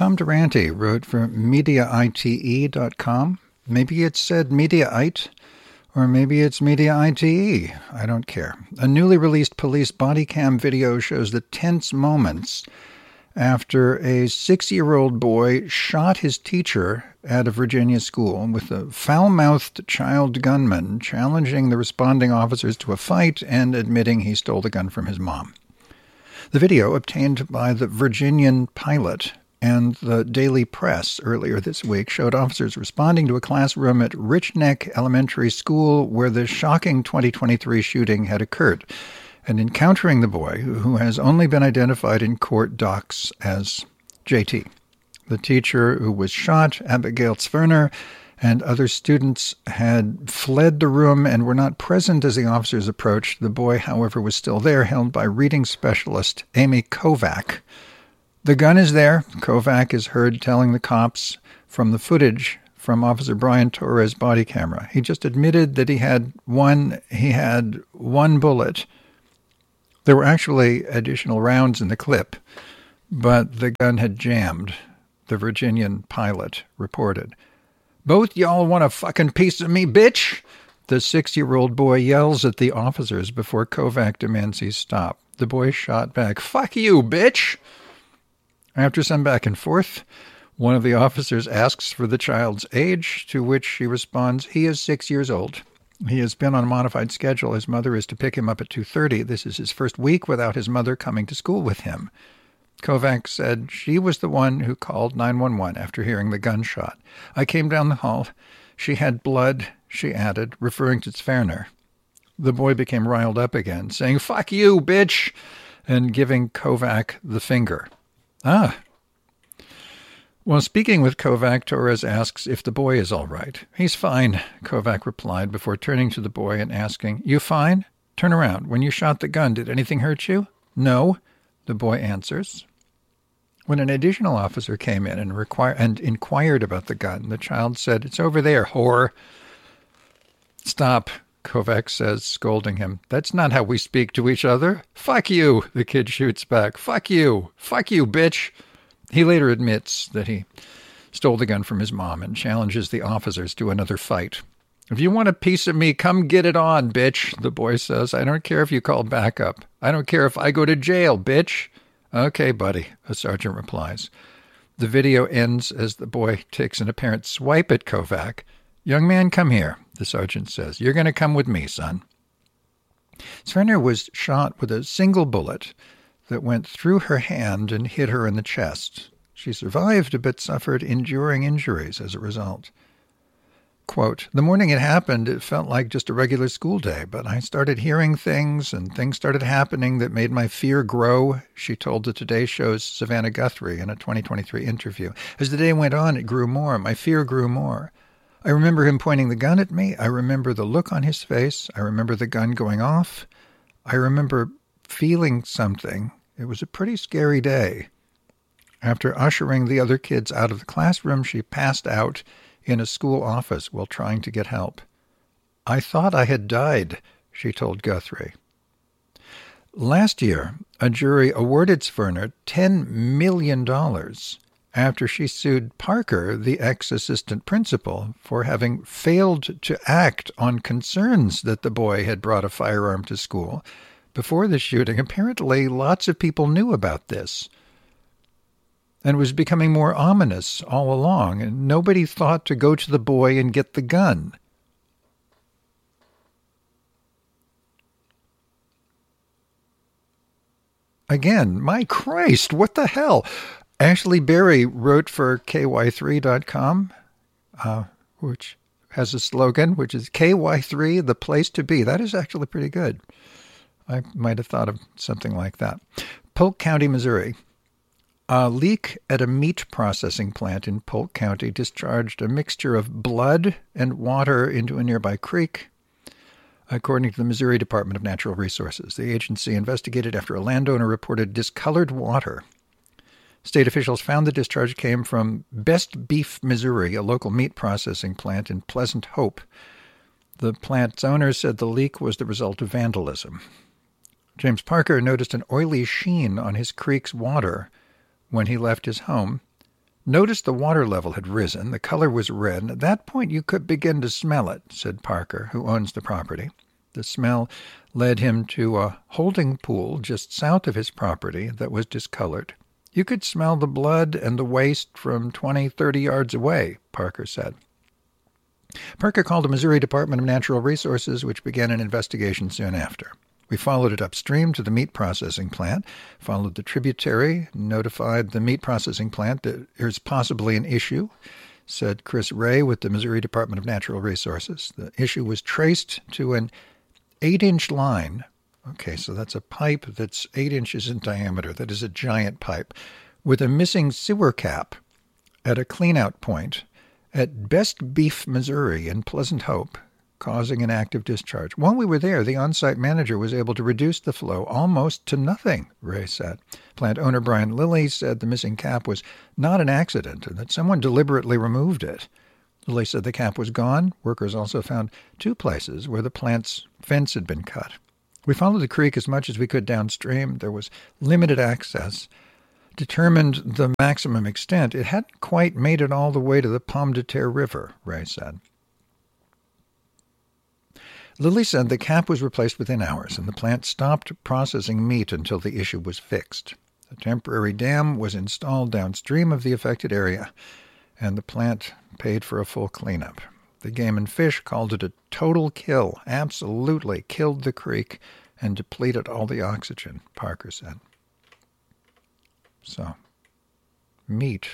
Tom Durante wrote for MediaITE.com. Maybe it said Mediaite, or maybe it's Media-ITE. I don't care. A newly released police body cam video shows the tense moments after a 6-year-old boy shot his teacher at a Virginia school with a foul-mouthed child gunman challenging the responding officers to a fight and admitting he stole the gun from his mom. The video, obtained by the Virginian Pilot and the Daily Press earlier this week, showed officers responding to a classroom at Rich Neck Elementary School where the shocking 2023 shooting had occurred, and encountering the boy, who has only been identified in court docs as JT. The teacher who was shot, Abigail Zwerner, and other students had fled the room and were not present as the officers approached. The boy, however, was still there, held by reading specialist Amy Kovac. The gun is there, Kovac is heard telling the cops from the footage from Officer Brian Torres' body camera. He just admitted that he had one bullet. There were actually additional rounds in the clip, but the gun had jammed, the Virginian Pilot reported. "Both y'all want a fucking piece of me, bitch?" The 6-year-old boy yells at the officers before Kovac demands he stop. The boy shot back, "Fuck you, bitch!" After some back and forth, one of the officers asks for the child's age, to which she responds, "He is 6 years old. He has been on a modified schedule. His mother is to pick him up at 2:30. This is his first week without his mother coming to school with him." Kovac said she was the one who called 911 after hearing the gunshot. "I came down the hall. She had blood," she added, referring to Zwerner. The boy became riled up again, saying, "Fuck you, bitch," and giving Kovac the finger. While speaking with Kovac, Torres asks if the boy is all right. "He's fine," Kovac replied before turning to the boy and asking, "You fine? Turn around. When you shot the gun, did anything hurt you?" "No," the boy answers. When an additional officer came in and inquired about the gun, the child said, "It's over there, whore." "Stop," Kovac says, scolding him. "That's not how we speak to each other." "Fuck you," the kid shoots back. "Fuck you. Fuck you, bitch." He later admits that he stole the gun from his mom and challenges the officers to another fight. "If you want a piece of me, come get it on, bitch," the boy says. "I don't care if you call backup. I don't care if I go to jail, bitch." "Okay, buddy," a sergeant replies. The video ends as the boy takes an apparent swipe at Kovac. "Young man, come here," the sergeant says. "You're going to come with me, son." Zwerner was shot with a single bullet that went through her hand and hit her in the chest. She survived, but suffered enduring injuries as a result. Quote, "The morning it happened, it felt like just a regular school day, but I started hearing things and things started happening that made my fear grow," she told the Today Show's Savannah Guthrie in a 2023 interview. "As the day went on, it grew more. My fear grew more. I remember him pointing the gun at me. I remember the look on his face. I remember the gun going off. I remember feeling something. It was a pretty scary day." After ushering the other kids out of the classroom, she passed out in a school office while trying to get help. "I thought I had died," she told Guthrie. Last year, a jury awarded Zwerner $10 million after she sued Parker, the ex-assistant principal, for having failed to act on concerns that the boy had brought a firearm to school. Before the shooting, apparently lots of people knew about this, and it was becoming more ominous all along, and nobody thought to go to the boy and get the gun. Again, my Christ, what the hell? Ashley Berry wrote for KY3.com, which has a slogan, which is KY3, the place to be. That is actually pretty good. I might have thought of something like that. Polk County, Missouri. A leak at a meat processing plant in Polk County discharged a mixture of blood and water into a nearby creek, according to the Missouri Department of Natural Resources. The agency investigated after a landowner reported discolored water. State officials found the discharge came from Best Beef, Missouri, a local meat processing plant in Pleasant Hope. The plant's owner said the leak was the result of vandalism. James Parker noticed an oily sheen on his creek's water when he left his home. Noticed the water level had risen. The color was red. At that point, you could begin to smell it, said Parker, who owns the property. The smell led him to a holding pool just south of his property that was discolored. You could smell the blood and the waste from 20, 30 yards away, Parker said. Parker called the Missouri Department of Natural Resources, which began an investigation soon after. We followed it upstream to the meat processing plant, followed the tributary, notified the meat processing plant that there's possibly an issue, said Chris Ray with the Missouri Department of Natural Resources. The issue was traced to an 8-inch line. Okay, so that's a pipe that's 8 inches in diameter. That is a giant pipe with a missing sewer cap at a cleanout point at Best Beef, Missouri in Pleasant Hope, causing an active discharge. While we were there, the on-site manager was able to reduce the flow almost to nothing, Ray said. Plant owner Brian Lilly said the missing cap was not an accident and that someone deliberately removed it. Lilly said the cap was gone. Workers also found 2 places where the plant's fence had been cut. We followed the creek as much as we could downstream. There was limited access. Determined the maximum extent, it hadn't quite made it all the way to the Pomme de Terre River, Ray said. Lilly said the cap was replaced within hours, and the plant stopped processing meat until the issue was fixed. A temporary dam was installed downstream of the affected area, and the plant paid for a full cleanup. The Game and Fish called it a total kill, absolutely killed the creek and depleted all the oxygen, Parker said. So, meat.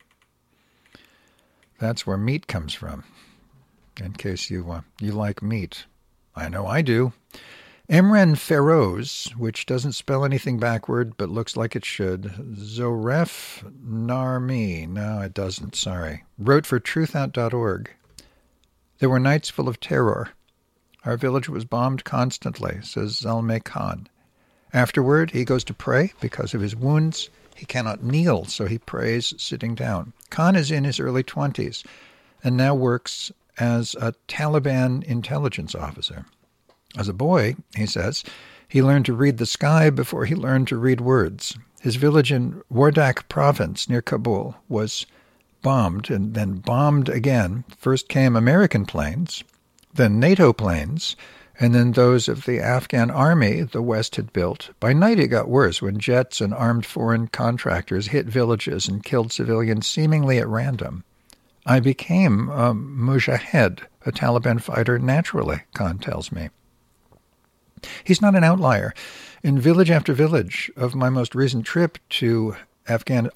That's where meat comes from, in case you like meat. I know I do. Emran Feroz, which doesn't spell anything backward but looks like it should. Zoref Narmi. No, it doesn't, sorry. Wrote for truthout.org. There were nights full of terror. Our village was bombed constantly, says Zalmay Khan. Afterward, he goes to pray because of his wounds. He cannot kneel, so he prays sitting down. Khan is in his early 20s and now works as a Taliban intelligence officer. As a boy, he says, he learned to read the sky before he learned to read words. His village in Wardak province near Kabul was bombed and then bombed again. First came American planes, then NATO planes, and then those of the Afghan army the West had built. By night it got worse when jets and armed foreign contractors hit villages and killed civilians seemingly at random. I became a mujahid, a Taliban fighter, naturally, Khan tells me. He's not an outlier. In village after village of my most recent trip to Afghanistan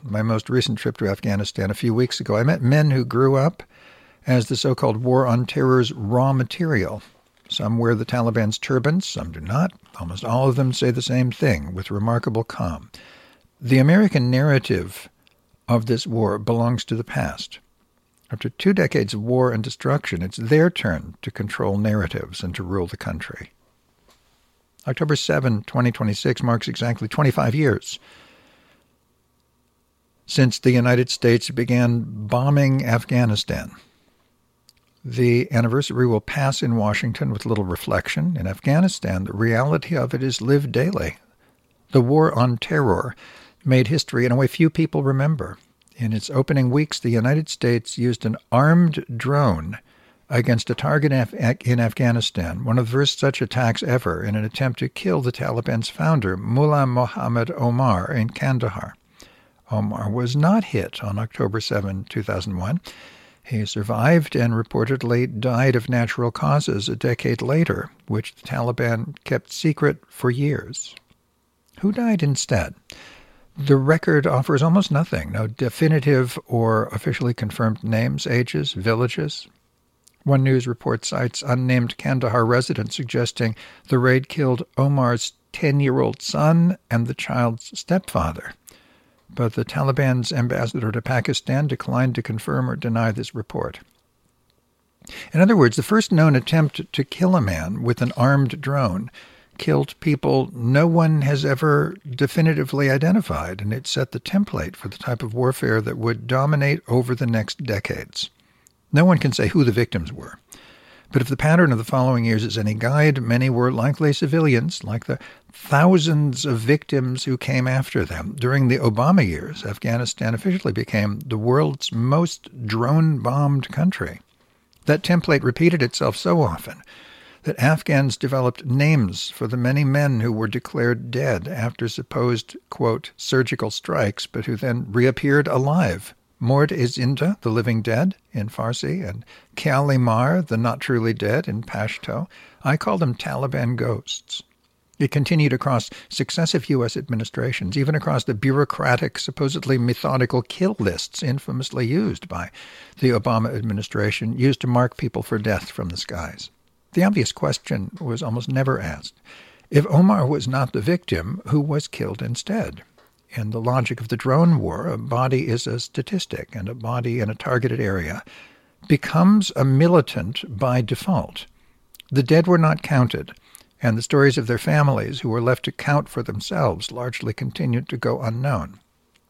a few weeks ago, I met men who grew up as the so-called War on Terror's raw material. Some wear the Taliban's turbans, some do not. Almost all of them say the same thing with remarkable calm. The American narrative of this war belongs to the past. After 2 decades of war and destruction, it's their turn to control narratives and to rule the country. October 7, 2026 marks exactly 25 years since the United States began bombing Afghanistan. The anniversary will pass in Washington with little reflection. In Afghanistan, the reality of it is lived daily. The war on terror made history in a way few people remember. In its opening weeks, the United States used an armed drone against a target in Afghanistan, one of the first such attacks ever, in an attempt to kill the Taliban's founder, Mullah Mohammed Omar, in Kandahar. Omar was not hit on October 7, 2001. He survived and reportedly died of natural causes a decade later, which the Taliban kept secret for years. Who died instead? The record offers almost nothing, no definitive or officially confirmed names, ages, villages. One news report cites unnamed Kandahar residents suggesting the raid killed Omar's 10-year-old son and the child's stepfather. But the Taliban's ambassador to Pakistan declined to confirm or deny this report. In other words, the first known attempt to kill a man with an armed drone killed people no one has ever definitively identified, and it set the template for the type of warfare that would dominate over the next decades. No one can say who the victims were. But if the pattern of the following years is any guide, many were likely civilians, like the thousands of victims who came after them. During the Obama years, Afghanistan officially became the world's most drone-bombed country. That template repeated itself so often that Afghans developed names for the many men who were declared dead after supposed, quote, surgical strikes, but who then reappeared alive. Mord-e-Zinda, the living dead, in Farsi, and Khalimar, the not truly dead, in Pashto. I call them Taliban ghosts. It continued across successive U.S. administrations, even across the bureaucratic, supposedly methodical kill lists infamously used by the Obama administration, used to mark people for death from the skies. The obvious question was almost never asked. If Omar was not the victim, who was killed instead? In the logic of the drone war, a body is a statistic, and a body in a targeted area becomes a militant by default. The dead were not counted, and the stories of their families, who were left to count for themselves, largely continued to go unknown.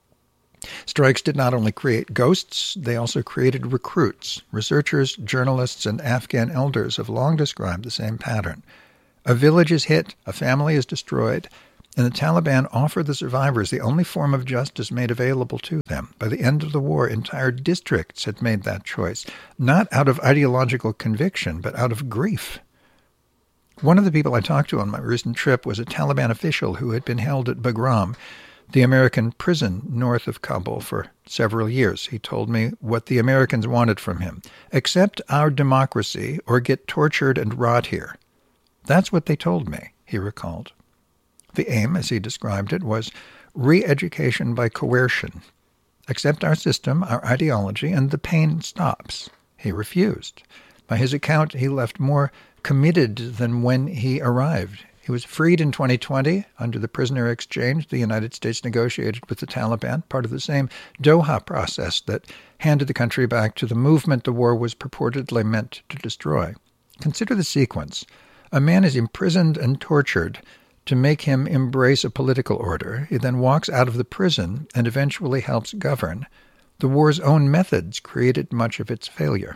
Strikes did not only create ghosts, they also created recruits. Researchers, journalists, and Afghan elders have long described the same pattern. A village is hit, a family is destroyed, and the Taliban offer the survivors the only form of justice made available to them. By the end of the war, entire districts had made that choice, not out of ideological conviction, but out of grief. One of the people I talked to on my recent trip was a Taliban official who had been held at Bagram, the American prison north of Kabul, for several years. He told me what the Americans wanted from him. Accept our democracy or get tortured and rot here. That's what they told me, he recalled. The aim, as he described it, was re-education by coercion. Accept our system, our ideology, and the pain stops. He refused. By his account, he left more committed than when he arrived. He was freed in 2020 under the prisoner exchange the United States negotiated with the Taliban, part of the same Doha process that handed the country back to the movement the war was purportedly meant to destroy. Consider the sequence. A man is imprisoned and tortured to make him embrace a political order. He then walks out of the prison and eventually helps govern. The war's own methods created much of its failure.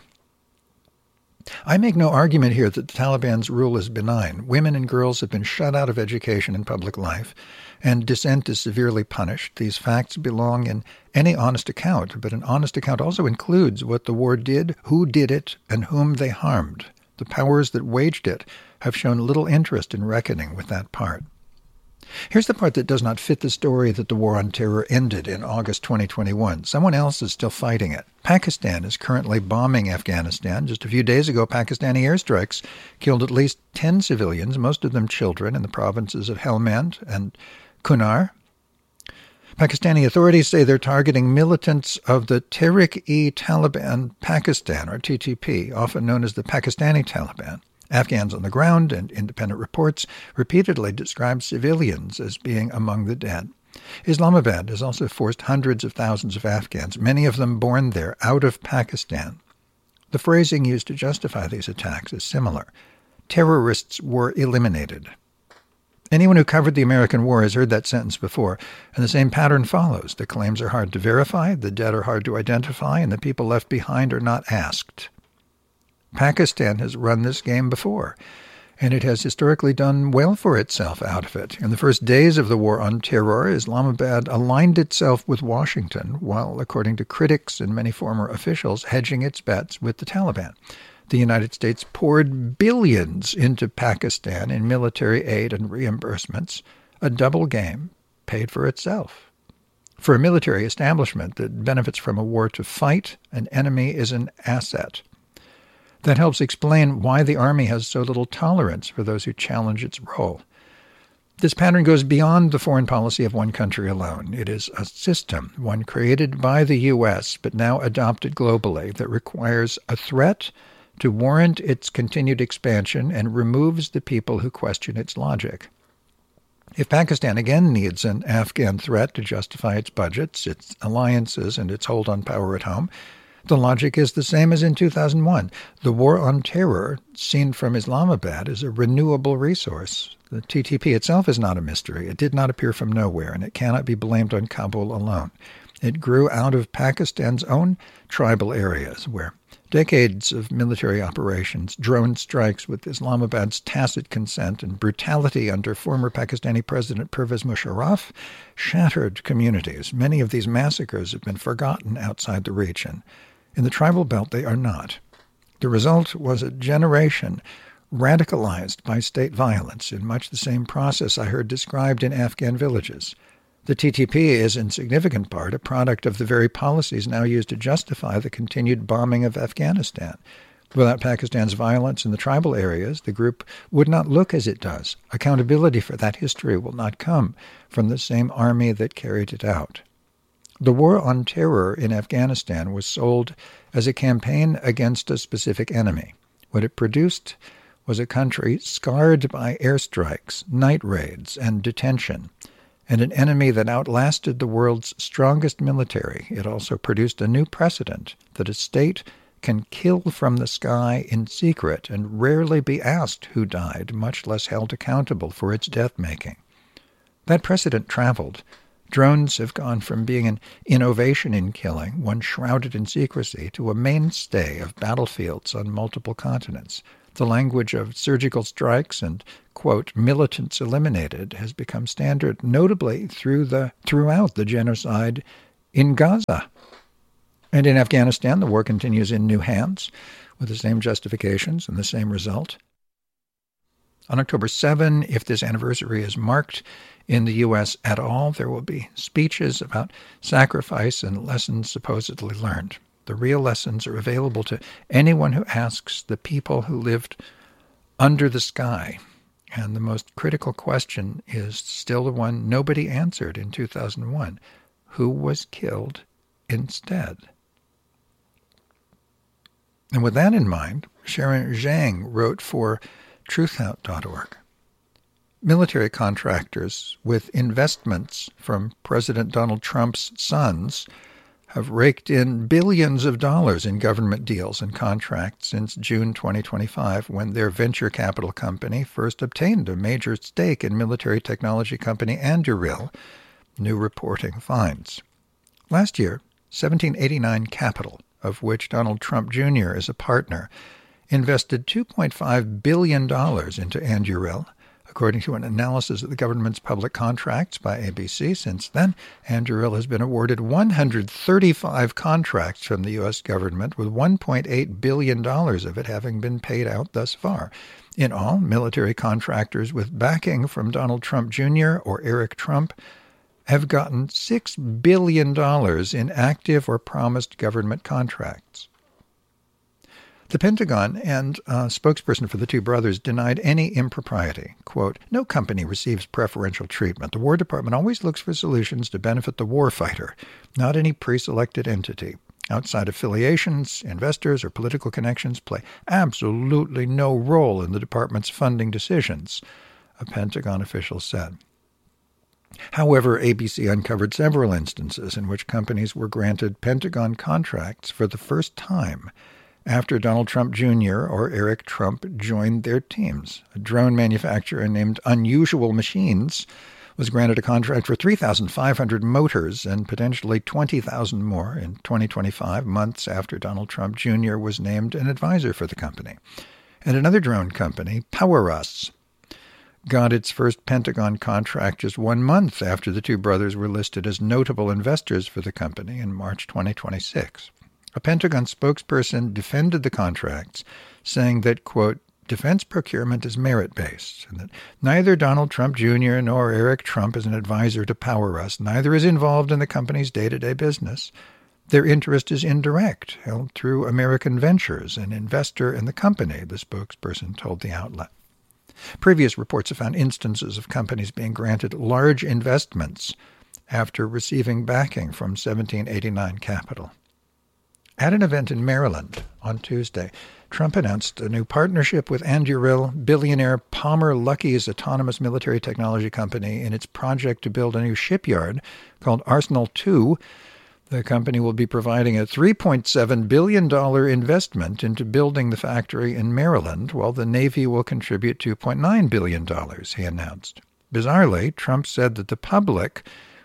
I make no argument here that the Taliban's rule is benign. Women and girls have been shut out of education and public life, and dissent is severely punished. These facts belong in any honest account, but an honest account also includes what the war did, who did it, and whom they harmed. The powers that waged it have shown little interest in reckoning with that part. Here's the part that does not fit the story that the war on terror ended in August 2021. Someone else is still fighting it. Pakistan is currently bombing Afghanistan. Just a few days ago, Pakistani airstrikes killed at least 10 civilians, most of them children, in the provinces of Helmand and Kunar. Pakistani authorities say they're targeting militants of the Tehrik-e-Taliban Pakistan, or TTP, often known as the Pakistani Taliban. Afghans on the ground and independent reports repeatedly describe civilians as being among the dead. Islamabad has also forced hundreds of thousands of Afghans, many of them born there, out of Pakistan. The phrasing used to justify these attacks is similar. Terrorists were eliminated. Anyone who covered the American war has heard that sentence before, and the same pattern follows. The claims are hard to verify, the dead are hard to identify, and the people left behind are not asked. Pakistan has run this game before, and it has historically done well for itself out of it. In the first days of the war on terror, Islamabad aligned itself with Washington, while, according to critics and many former officials, hedging its bets with the Taliban. The United States poured billions into Pakistan in military aid and reimbursements. A double game paid for itself. For a military establishment that benefits from a war to fight, an enemy is an asset. That helps explain why the Army has so little tolerance for those who challenge its role. This pattern goes beyond the foreign policy of one country alone. It is a system, one created by the U.S., but now adopted globally, that requires a threat to warrant its continued expansion and removes the people who question its logic. If Pakistan again needs an Afghan threat to justify its budgets, its alliances, and its hold on power at home, the logic is the same as in 2001. The war on terror, seen from Islamabad, is a renewable resource. The TTP itself is not a mystery. It did not appear from nowhere, and it cannot be blamed on Kabul alone. It grew out of Pakistan's own tribal areas, where decades of military operations, drone strikes with Islamabad's tacit consent, and brutality under former Pakistani President Pervez Musharraf shattered communities. Many of these massacres have been forgotten outside the region. In the tribal belt, they are not. The result was a generation radicalized by state violence in much the same process I heard described in Afghan villages. The TTP is in significant part a product of the very policies now used to justify the continued bombing of Afghanistan. Without Pakistan's violence in the tribal areas, the group would not look as it does. Accountability for that history will not come from the same army that carried it out. The war on terror in Afghanistan was sold as a campaign against a specific enemy. What it produced was a country scarred by airstrikes, night raids, and detention, and an enemy that outlasted the world's strongest military. It also produced a new precedent that a state can kill from the sky in secret and rarely be asked who died, much less held accountable for its death-making. That precedent traveled. Drones have gone from being an innovation in killing, one shrouded in secrecy, to a mainstay of battlefields on multiple continents. The language of surgical strikes and, quote, militants eliminated has become standard, notably throughout the genocide in Gaza. And in Afghanistan, the war continues in new hands, with the same justifications and the same result. On October 7, if this anniversary is marked in the U.S. at all, there will be speeches about sacrifice and lessons supposedly learned. The real lessons are available to anyone who asks the people who lived under the sky. And the most critical question is still the one nobody answered in 2001. Who was killed instead? And with that in mind, Sharon Zhang wrote for truthout.org. Military contractors with investments from President Donald Trump's sons have raked in billions of dollars in government deals and contracts since June 2025, when their venture capital company first obtained a major stake in military technology company Anduril, new reporting finds. Last year, 1789 Capital, of which Donald Trump Jr. is a partner, invested $2.5 billion into Anduril, according to an analysis of the government's public contracts by ABC. Since then, Anduril has been awarded 135 contracts from the U.S. government, with $1.8 billion of it having been paid out thus far. In all, military contractors with backing from Donald Trump Jr. or Eric Trump have gotten $6 billion in active or promised government contracts. The Pentagon and a spokesperson for the two brothers denied any impropriety. Quote, "No company receives preferential treatment. The War Department always looks for solutions to benefit the warfighter, not any pre-selected entity. Outside affiliations, investors, or political connections play absolutely no role in the department's funding decisions," a Pentagon official said. However, ABC uncovered several instances in which companies were granted Pentagon contracts for the first time after Donald Trump Jr. or Eric Trump joined their teams. A drone manufacturer named Unusual Machines was granted a contract for 3,500 motors and potentially 20,000 more in 2025, months after Donald Trump Jr. was named an advisor for the company. And another drone company, PowerUs, got its first Pentagon contract just 1 month after the two brothers were listed as notable investors for the company in March 2026. A Pentagon spokesperson defended the contracts, saying that, quote, "defense procurement is merit-based, and that neither Donald Trump Jr. nor Eric Trump is an advisor to PowerUs. Neither is involved in the company's day-to-day business. Their interest is indirect, held through American Ventures, an investor in the company," the spokesperson told the outlet. Previous reports have found instances of companies being granted large investments after receiving backing from 1789 Capital. At an event in Maryland on Tuesday, Trump announced a new partnership with Anduril, billionaire Palmer Luckey's autonomous military technology company, in its project to build a new shipyard called Arsenal 2. The company will be providing a $3.7 billion investment into building the factory in Maryland, while the Navy will contribute $2.9 billion, he announced. Bizarrely, Trump said that the public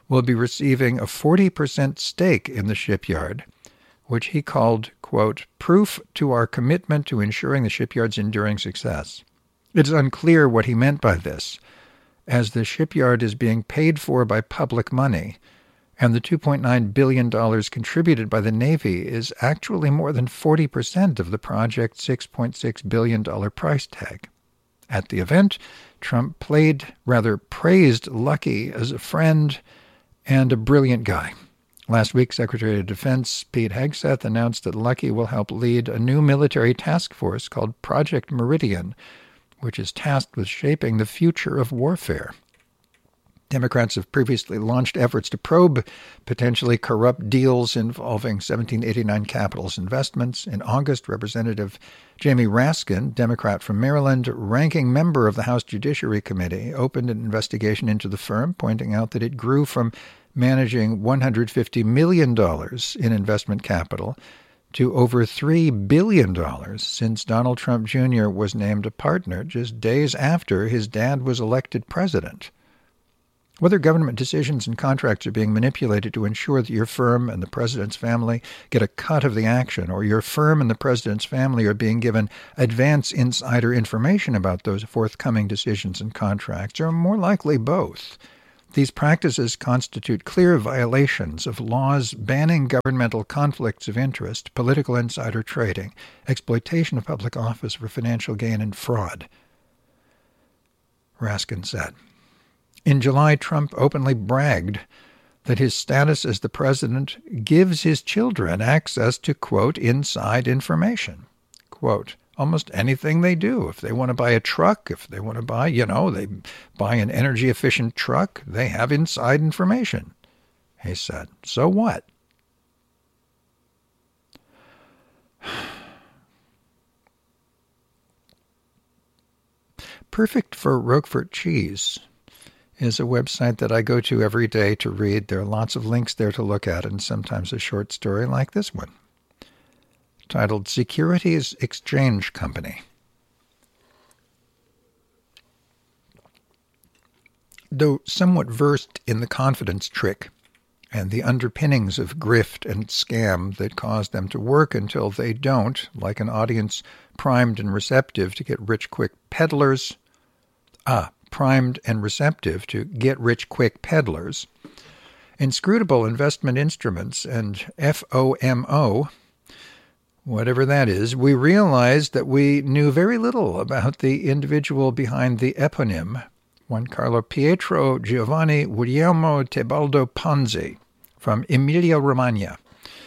will be receiving a 40% stake in the shipyard, which he called, quote, proof to our commitment to ensuring the shipyard's enduring success. It's unclear what he meant by this, as the shipyard is being paid for by public money, and the $2.9 billion contributed by the Navy is actually more than 40% of the project's $6.6 billion price tag. At the event, Trump praised Luckey as a friend and a brilliant guy. Last week, Secretary of Defense Pete Hegseth announced that Luckey will help lead a new military task force called Project Meridian, which is tasked with shaping the future of warfare. Democrats have previously launched efforts to probe potentially corrupt deals involving 1789 Capital's investments. In August, Representative Jamie Raskin, Democrat from Maryland, ranking member of the House Judiciary Committee, opened an investigation into the firm, pointing out that it grew from managing $150 million in investment capital to over $3 billion since Donald Trump Jr. was named a partner just days after his dad was elected president. Whether government decisions and contracts are being manipulated to ensure that your firm and the president's family get a cut of the action, or your firm and the president's family are being given advance insider information about those forthcoming decisions and contracts, or more likely both. These practices constitute clear violations of laws banning governmental conflicts of interest, political insider trading, exploitation of public office for financial gain, and fraud, Raskin said. In July, Trump openly bragged that his status as the president gives his children access to, quote, inside information. Quote, almost anything they do. If they want to buy a truck, if they want to buy, they buy an energy-efficient truck, they have inside information, he said. So what? Perfect for Roquefort cheese is a website that I go to every day to read. There are lots of links there to look at, and sometimes a short story like this one, titled Securities Exchange Company. Though somewhat versed in the confidence trick and the underpinnings of grift and scam that cause them to work until they don't, like an audience primed and receptive to get-rich-quick peddlers, inscrutable investment instruments, and FOMO, whatever that is, we realized that we knew very little about the individual behind the eponym, Juan Carlo Pietro Giovanni Guglielmo Tebaldo Ponzi, from Emilia-Romagna,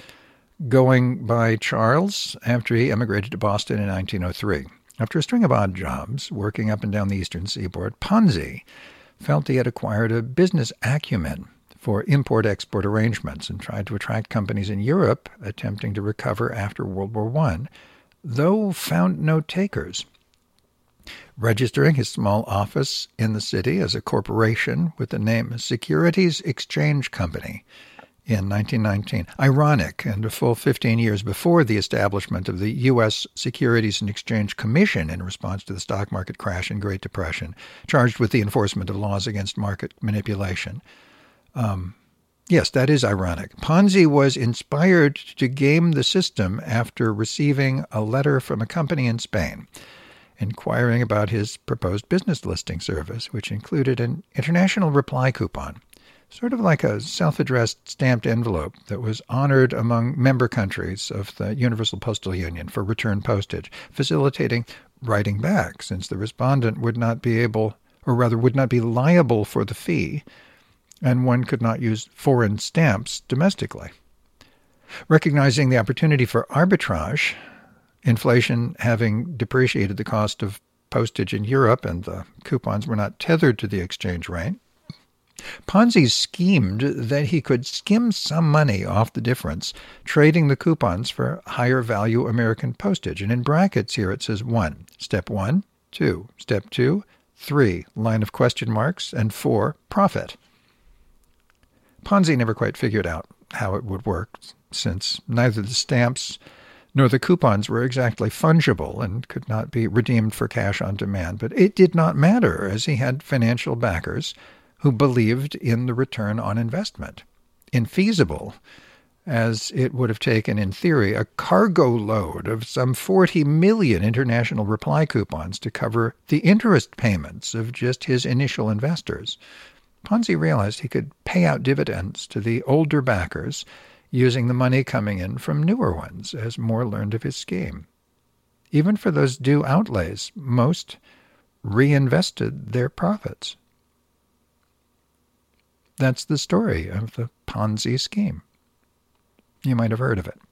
going by Charles after he emigrated to Boston in 1903. After a string of odd jobs, working up and down the eastern seaboard, Ponzi felt he had acquired a business acumen for import-export arrangements and tried to attract companies in Europe attempting to recover after World War I, though found no takers. Registering his small office in the city as a corporation with the name Securities Exchange Company in 1919, ironic and a full 15 years before the establishment of the U.S. Securities and Exchange Commission in response to the stock market crash and Great Depression, charged with the enforcement of laws against market manipulation. Yes, that is ironic. Ponzi was inspired to game the system after receiving a letter from a company in Spain inquiring about his proposed business listing service, which included an international reply coupon, sort of like a self-addressed stamped envelope that was honored among member countries of the Universal Postal Union for return postage, facilitating writing back, since the respondent would not be liable for the fee, and one could not use foreign stamps domestically. Recognizing the opportunity for arbitrage, inflation having depreciated the cost of postage in Europe and the coupons were not tethered to the exchange rate, Ponzi schemed that he could skim some money off the difference, trading the coupons for higher value American postage. And in brackets here it says 1, step 1, 2, step 2, 3, line of question marks, and 4, profit. Ponzi never quite figured out how it would work, since neither the stamps nor the coupons were exactly fungible and could not be redeemed for cash on demand. But it did not matter, as he had financial backers who believed in the return on investment. Infeasible, as it would have taken, in theory, a cargo load of some 40 million international reply coupons to cover the interest payments of just his initial investors. Ponzi realized he could pay out dividends to the older backers using the money coming in from newer ones as more learned of his scheme. Even for those due outlays, most reinvested their profits. That's the story of the Ponzi scheme. You might have heard of it.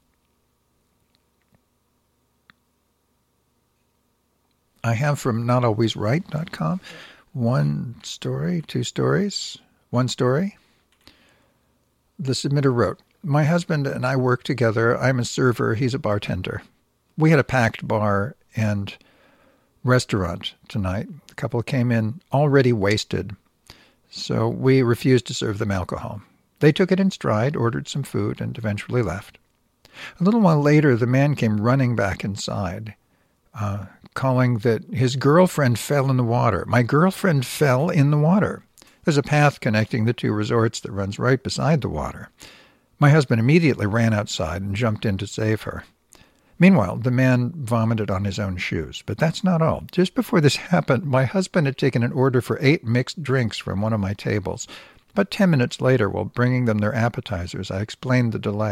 I have from notalwaysright.com one story, two stories, one story. The submitter wrote, "My husband and I work together. I'm a server. He's a bartender. We had a packed bar and restaurant tonight. The couple came in already wasted, so we refused to serve them alcohol. They took it in stride, ordered some food, and eventually left. A little while later, the man came running back inside, calling that his girlfriend fell in the water. My girlfriend fell in the water. There's a path connecting the two resorts that runs right beside the water. My husband immediately ran outside and jumped in to save her. Meanwhile, the man vomited on his own shoes. But that's not all. Just before this happened, my husband had taken an order for 8 mixed drinks from one of my tables. About 10 minutes later, while bringing them their appetizers, I explained the delay.